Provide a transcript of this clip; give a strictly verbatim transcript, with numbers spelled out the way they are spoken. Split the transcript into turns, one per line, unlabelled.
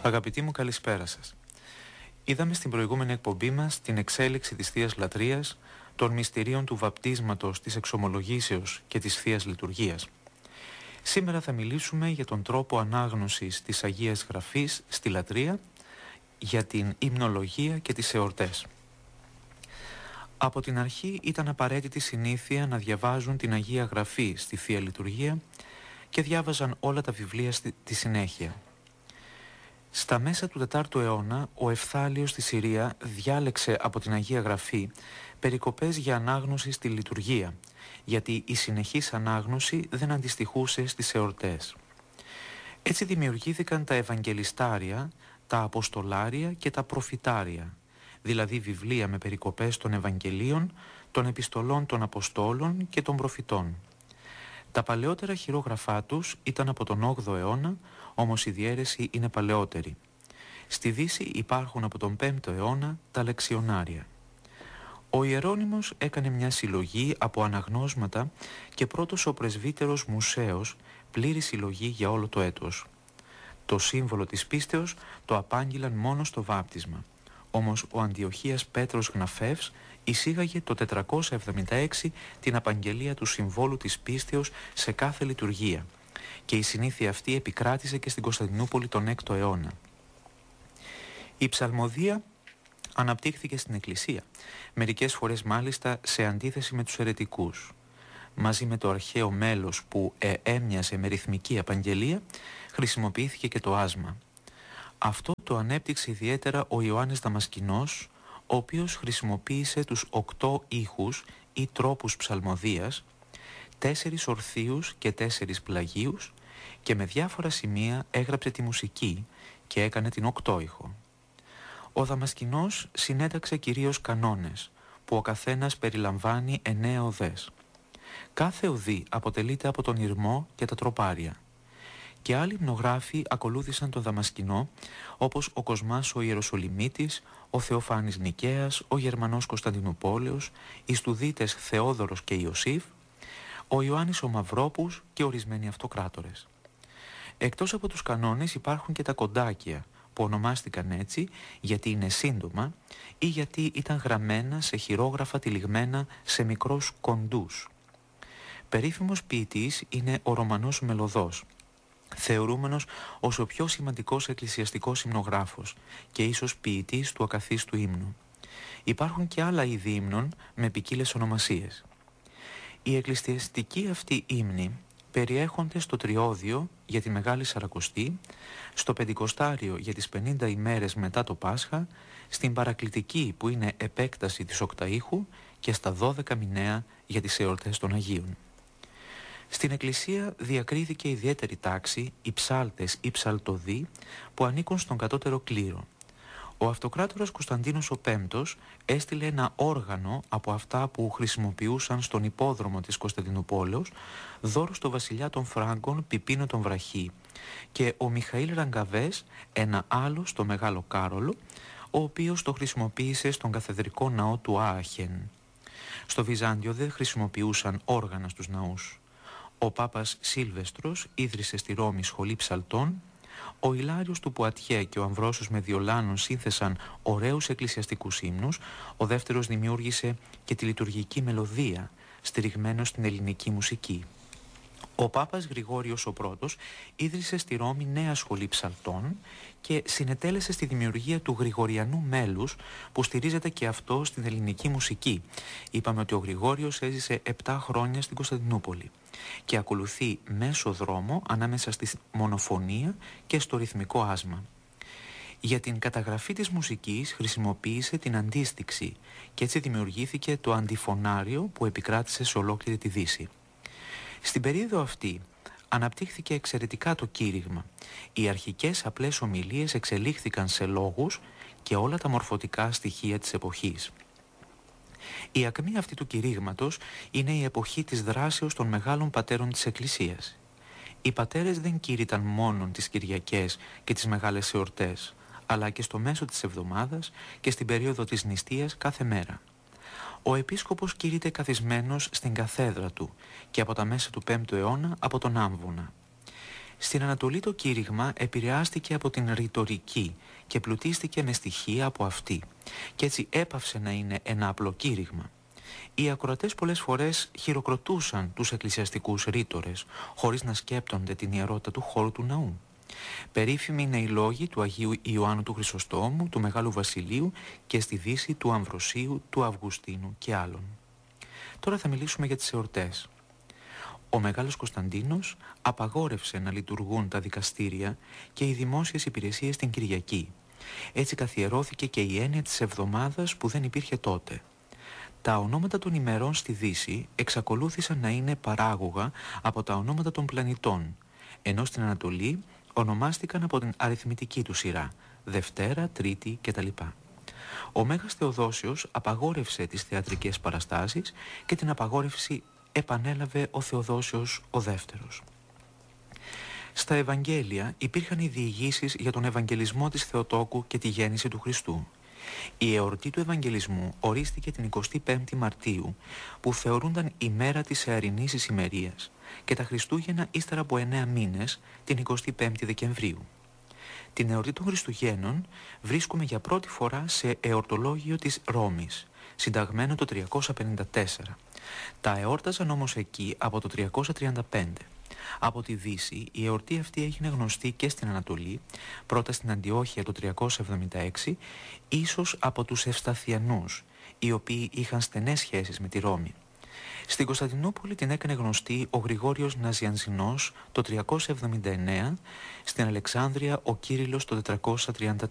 Αγαπητοί μου, καλησπέρα σας. Είδαμε στην προηγούμενη εκπομπή μας την εξέλιξη της Θείας Λατρείας, των μυστηρίων του βαπτίσματος, της εξομολογήσεως και της Θείας Λειτουργίας. Σήμερα θα μιλήσουμε για τον τρόπο ανάγνωσης της Αγίας Γραφής στη λατρεία, για την υμνολογία και τις εορτές. Από την αρχή ήταν απαραίτητη συνήθεια να διαβάζουν την Αγία Γραφή στη Θεία Λειτουργία και διάβαζαν όλα τα βιβλία στη συνέχεια. Στα μέσα του τετάρτου αιώνα, ο Ευθάλιος στη Συρία διάλεξε από την Αγία Γραφή περικοπές για ανάγνωση στη λειτουργία, γιατί η συνεχής ανάγνωση δεν αντιστοιχούσε στις εορτές. Έτσι δημιουργήθηκαν τα Ευαγγελιστάρια, τα Αποστολάρια και τα Προφητάρια, δηλαδή βιβλία με περικοπές των Ευαγγελίων, των επιστολών των Αποστόλων και των Προφητών. Τα παλαιότερα χειρόγραφά τους ήταν από τον όγδοο αιώνα, όμως η διαίρεση είναι παλαιότερη. Στη Δύση υπάρχουν από τον πέμπτο αιώνα τα λεξιονάρια. Ο Ιερώνυμος έκανε μια συλλογή από αναγνώσματα και πρώτος ο πρεσβύτερος Μουσαίος, πλήρη συλλογή για όλο το έτος. Το σύμβολο της πίστεως το απάγγειλαν μόνο στο βάπτισμα. Όμως ο Αντιοχίας Πέτρος Γναφεύς εισήγαγε το τετρακόσια εβδομήντα έξι την απαγγελία του συμβόλου της πίστεως σε κάθε λειτουργία και η συνήθεια αυτή επικράτησε και στην Κωνσταντινούπολη τον έκτο αιώνα. Η ψαλμοδία αναπτύχθηκε στην Εκκλησία, μερικές φορές μάλιστα σε αντίθεση με τους αιρετικούς. Μαζί με το αρχαίο μέλος που ε, έμοιαζε με ρυθμική απαγγελία, χρησιμοποιήθηκε και το άσμα. Αυτό το ανέπτυξε ιδιαίτερα ο Ιωάννης Δαμασκηνός, ο οποίος χρησιμοποίησε τους οκτώ ήχους ή τρόπους ψαλμοδίας, τέσσερις ορθίους και τέσσερις πλαγίους και με διάφορα σημεία έγραψε τη μουσική και έκανε την οκτώηχο. Ο Δαμασκηνός συνέταξε κυρίως κανόνες, που ο καθένας περιλαμβάνει εννέα οδές. Κάθε οδή αποτελείται από τον ηρμό και τα τροπάρια. Και άλλοι υμνογράφοι ακολούθησαν τον Δαμασκηνό, όπως ο Κοσμάς ο Ιεροσολυμίτης, ο Θεοφάνης Νικαίας, ο Γερμανός Κωνσταντινουπόλεως, οι Στουδίτες Θεόδωρος και Ιωσήφ, ο Ιωάννης ο Μαυρόπους και ορισμένοι αυτοκράτορες. Εκτός από τους κανόνες υπάρχουν και τα κοντάκια, που ονομάστηκαν έτσι γιατί είναι σύντομα ή γιατί ήταν γραμμένα σε χειρόγραφα τυλιγμένα σε μικρούς κοντούς. Περίφημος ποιητής είναι ο Ρωμανός Μελωδός, θεωρούμενος ως ο πιο σημαντικός εκκλησιαστικός υμνογράφος και ίσως ποιητής του ακαθίστου ύμνου. Υπάρχουν και άλλα είδη ύμνων με ποικίλες ονομασίες. Οι εκκλησιαστικοί αυτοί ύμνοι περιέχονται στο Τριώδιο για τη Μεγάλη Σαρακοστή, στο Πεντηκοστάριο για τις πενήντα ημέρες μετά το Πάσχα, στην Παρακλητική που είναι επέκταση της Οκταήχου και στα δώδεκα μηνέα για τις εορτές των Αγίων. Στην Εκκλησία διακρίθηκε ιδιαίτερη τάξη, οι ψάλτες ή ψαλτοδοί που ανήκουν στον κατώτερο κλήρο. Ο αυτοκράτορας Κωνσταντίνος ο Πέμπτος έστειλε ένα όργανο από αυτά που χρησιμοποιούσαν στον υπόδρομο της Κωνσταντινουπόλεως δώρο στο βασιλιά των Φράγκων Πιπίνο τον Βραχή και ο Μιχαήλ Ραγκαβές ένα άλλο στο Μεγάλο Κάρολο, ο οποίος το χρησιμοποίησε στον καθεδρικό ναό του Άαχεν. Στο Βυζάντιο δεν χρησιμοποιούσαν όργανα στους ναούς. Ο Πάπας Σίλβεστρος ίδρυσε στη Ρώμη σχολή ψαλτών. Ο Ιλάριος του Πουατιέ και ο Αμβρόσιος Μεδιολάνων σύνθεσαν ωραίους εκκλησιαστικούς ύμνους. Ο δεύτερος δημιούργησε και τη λειτουργική μελωδία, στηριγμένο στην ελληνική μουσική. Ο Πάπας Γρηγόριος ο Πρώτος ίδρυσε στη Ρώμη νέα σχολή ψαλτών και συνετέλεσε στη δημιουργία του Γρηγοριανού μέλους που στηρίζεται και αυτό στην ελληνική μουσική. Είπαμε ότι ο Γρηγόριος έζησε επτά χρόνια στην Κωνσταντινούπολη και ακολουθεί μέσο δρόμο ανάμεσα στη μονοφωνία και στο ρυθμικό άσμα. Για την καταγραφή της μουσικής χρησιμοποίησε την αντίστοιξη και έτσι δημιουργήθηκε το αντιφωνάριο που επικράτησε σε ολόκληρη τη Δύση. Στην περίοδο αυτή αναπτύχθηκε εξαιρετικά το κήρυγμα. Οι αρχικές απλές ομιλίες εξελίχθηκαν σε λόγους και όλα τα μορφωτικά στοιχεία της εποχής. Η ακμή αυτή του κηρύγματος είναι η εποχή της δράσεως των μεγάλων πατέρων της Εκκλησίας. Οι πατέρες δεν κήρυταν μόνον τις Κυριακές και τις μεγάλες εορτές, αλλά και στο μέσο της εβδομάδας και στην περίοδο της νηστείας κάθε μέρα. Ο επίσκοπος κηρύτται καθισμένος στην καθέδρα του και από τα μέσα του πέμπτου αιώνα από τον Άμβονα. Στην Ανατολή το κήρυγμα επηρεάστηκε από την ρητορική και πλουτίστηκε με στοιχεία από αυτή και έτσι έπαυσε να είναι ένα απλό κήρυγμα. Οι ακροατές πολλές φορές χειροκροτούσαν τους εκκλησιαστικούς ρήτορες χωρίς να σκέπτονται την ιερότητα του χώρου του ναού. Περίφημοι είναι οι λόγοι του Αγίου Ιωάννου του Χρυσοστόμου, του Μεγάλου Βασιλείου και στη Δύση του Αμβροσίου, του Αυγουστίνου και άλλων. Τώρα θα μιλήσουμε για τις εορτές. Ο Μεγάλος Κωνσταντίνος απαγόρευσε να λειτουργούν τα δικαστήρια και οι δημόσιες υπηρεσίες την Κυριακή. Έτσι καθιερώθηκε και η έννοια της εβδομάδας που δεν υπήρχε τότε. Τα ονόματα των ημερών στη Δύση εξακολούθησαν να είναι παράγωγα από τα ονόματα των πλανητών, ενώ στην Ανατολή ονομάστηκαν από την αριθμητική του σειρά, Δευτέρα, Τρίτη κτλ. Ο Μέγας Θεοδόσιος απαγόρευσε τις θεατρικές παραστάσεις και την απαγόρευση επανέλαβε ο Θεοδόσιος ο Δεύτερος. Στα Ευαγγέλια υπήρχαν οι διηγήσεις για τον Ευαγγελισμό της Θεοτόκου και τη γέννηση του Χριστού. Η εορτή του Ευαγγελισμού ορίστηκε την εικοστή πέμπτη Μαρτίου, που θεωρούνταν η μέρα της εαρινής ησημερίας, και τα Χριστούγεννα ύστερα από εννέα μήνες, την εικοστή πέμπτη Δεκεμβρίου. Την εορτή των Χριστουγέννων βρίσκουμε για πρώτη φορά σε εορτολόγιο της Ρώμης, συνταγμένο το τριακόσια πενήντα τέσσερα. Τα εόρταζαν όμως εκεί από το τριακόσια τριάντα πέντε. Από τη Δύση η εορτή αυτή έγινε γνωστή και στην Ανατολή, πρώτα στην Αντιόχεια το τριακόσια εβδομήντα έξι, ίσως από τους Ευσταθιανούς, οι οποίοι είχαν στενές σχέσεις με τη Ρώμη. Στην Κωνσταντινούπολη την έκανε γνωστή ο Γρηγόριος Ναζιανζινός το τριακόσια εβδομήντα εννέα, στην Αλεξάνδρεια ο Κύριλλος το τετρακόσια τριάντα